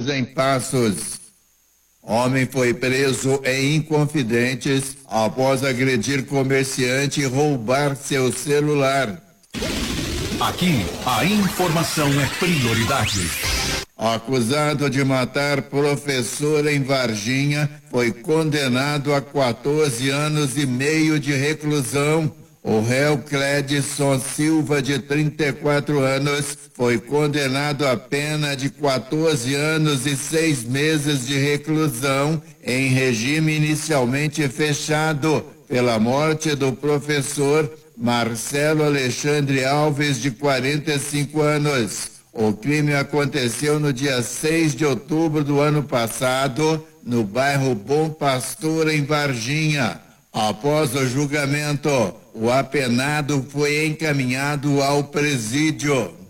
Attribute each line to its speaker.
Speaker 1: Cruz, em Passos. Homem foi preso em Inconfidentes após agredir comerciante e roubar seu celular.
Speaker 2: Aqui, a informação é prioridade.
Speaker 1: Acusado de matar professor em Varginha, foi condenado a 14 anos e meio de reclusão. O réu Cledson Silva, de 34 anos, foi condenado a pena de 14 anos e 6 meses de reclusão em regime inicialmente fechado pela morte do professor Marcelo Alexandre Alves, de 45 anos. O crime aconteceu no dia 6 de outubro do ano passado, no bairro Bom Pastor, em Varginha. Após o julgamento, o apenado foi encaminhado ao presídio.